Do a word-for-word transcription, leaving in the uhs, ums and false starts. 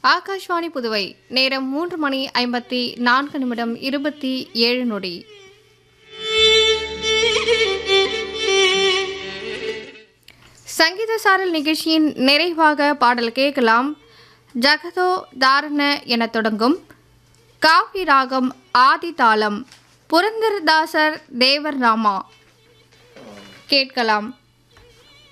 ஆகாஷ்வாணி புதுவை. நேரம் மூன்று மணி ஐம்பத்தி நான்கு நிமிடம் இருபத்தி ஏழு நொடி. சங்கீத சாரல் நிகழ்ச்சியின் நிறைவாக பாடல் கேட்கலாம். ஜகதோ தாரண என தொடங்கும் காவி ராகம் ஆதி தாளம் புரந்தரதாசர் தேவர் ராமா கேட்கலாம்.